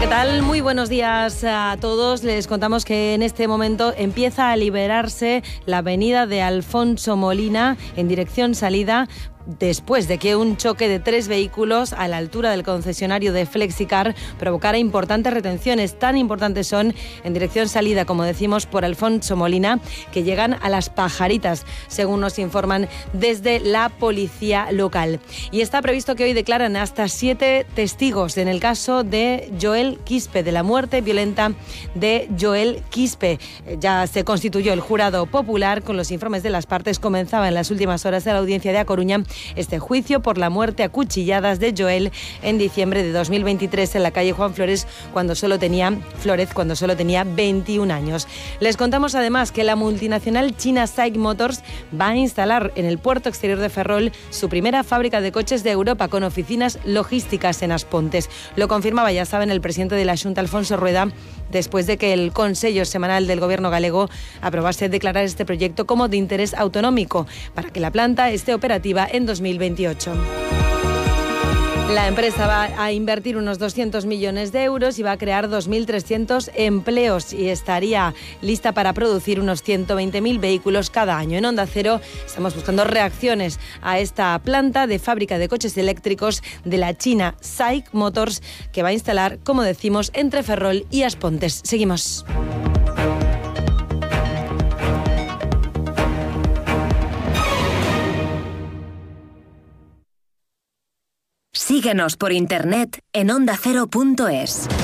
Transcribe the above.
¿Qué tal? Muy buenos días a todos. Les contamos que en este momento empieza a liberarse la avenida de Alfonso Molina en dirección salida, después de que un choque de 3 vehículos a la altura del concesionario de Flexicar provocara importantes retenciones. Tan importantes son en dirección salida, como decimos, por Alfonso Molina, que llegan a Las Pajaritas, según nos informan desde la policía local. Y está previsto que hoy declaran hasta 7 testigos en el caso de Joel Quispe, de la muerte violenta de Joel Quispe. Ya se constituyó el jurado popular con los informes de las partes. Comenzaba en las últimas horas de la audiencia de A Coruña este juicio por la muerte a cuchilladas de Joel en diciembre de 2023 en la calle Juan Flórez, cuando solo tenía 21 años. Les contamos además que la multinacional china SAIC Motors va a instalar en el puerto exterior de Ferrol su primera fábrica de coches de Europa con oficinas logísticas en As Pontes. Lo confirmaba, ya saben, el presidente de la Xunta, Alfonso Rueda, después de que el Consello Semanal del Gobierno galego aprobase declarar este proyecto como de interés autonómico para que la planta esté operativa en 2028. La empresa va a invertir unos 200 millones de euros y va a crear 2.300 empleos y estaría lista para producir unos 120.000 vehículos cada año. En Onda Cero estamos buscando reacciones a esta planta de fábrica de coches eléctricos de la China SAIC Motors, que va a instalar, como decimos, entre Ferrol y As Pontes. Seguimos. Síguenos por internet en ondacero.es.